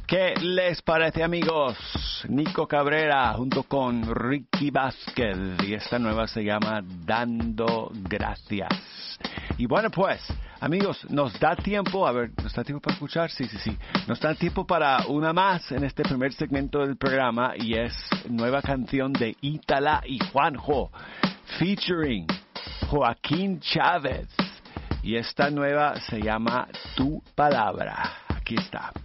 ¿Qué les parece, amigos? Nico Cabrera junto con Ricky Vázquez y esta nueva se llama Dando Gracias. Y bueno, pues, amigos, nos da tiempo, ¿nos da tiempo para escuchar? Sí. Nos da tiempo para una más en este primer segmento del programa y es nueva canción de Ítala y Juanjo, featuring Joaquín Chávez. Y esta nueva se llama Tu Palabra. Aquí está.